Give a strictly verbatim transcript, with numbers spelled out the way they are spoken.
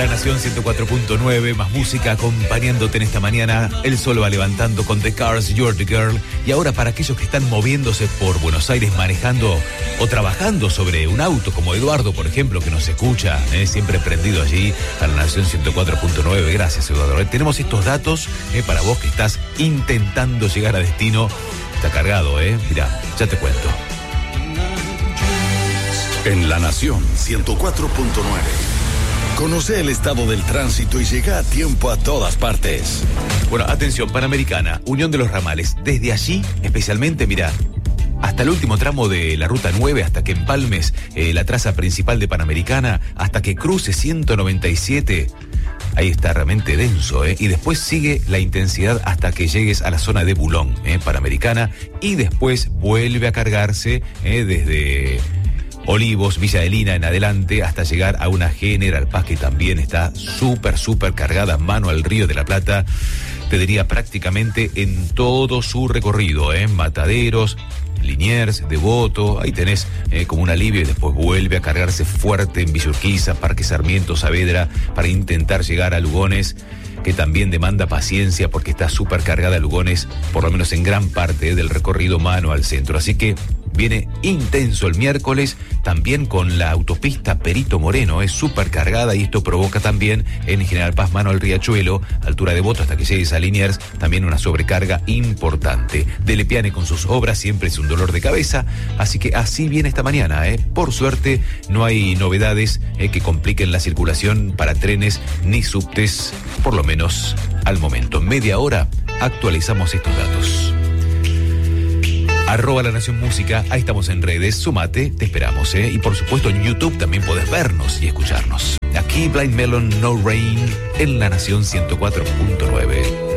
Nación ciento cuatro punto nueve, más música acompañándote en esta mañana. El sol va levantando con The Cars, You're the Girl. Y ahora para aquellos que están moviéndose por Buenos Aires manejando o trabajando sobre un auto, como Eduardo, por ejemplo, que nos escucha, eh, siempre prendido allí a la Nación ciento cuatro punto nueve. Gracias, Eduardo. Eh, tenemos estos datos eh, para vos que estás intentando llegar a destino. Está cargado, ¿eh? Mirá, ya te cuento. En la Nación ciento cuatro punto nueve. Conoce el estado del tránsito y llega a tiempo a todas partes. Bueno, atención, Panamericana, Unión de los Ramales. Desde allí, especialmente, mirá, hasta el último tramo de la Ruta nueve, hasta que empalmes eh, la traza principal de Panamericana, hasta que cruce ciento noventa y siete. Ahí está realmente denso, ¿eh? Y después sigue la intensidad hasta que llegues a la zona de Bulón, ¿eh? Panamericana, y después vuelve a cargarse ¿eh? desde Olivos, Villa de Lina en adelante, hasta llegar a una General Paz que también está súper, súper cargada, mano al Río de la Plata, te diría prácticamente en todo su recorrido, ¿eh? Mataderos, Liniers, Devoto, ahí tenés eh, como un alivio y después vuelve a cargarse fuerte en Villa Urquiza, Parque Sarmiento, Saavedra, para intentar llegar a Lugones, que también demanda paciencia porque está súper cargada Lugones, por lo menos en gran parte eh, del recorrido mano al centro. Así que viene intenso el miércoles, también con la autopista Perito Moreno, es súper cargada y esto provoca también en General Paz mano al Riachuelo, altura de Voto hasta que llegues a Liniers, también una sobrecarga importante. De Lepiane con sus obras siempre es un dolor de cabeza, así que así viene esta mañana, ¿eh? Por suerte no hay novedades eh, que compliquen la circulación para trenes ni subtes, por lo menos al momento. En media hora actualizamos estos datos. Arroba La Nación Música, ahí estamos en redes, sumate, te esperamos, ¿eh? Y por supuesto en YouTube también podés vernos y escucharnos. Aquí Blind Melon, No Rain, en La Nación ciento cuatro punto nueve.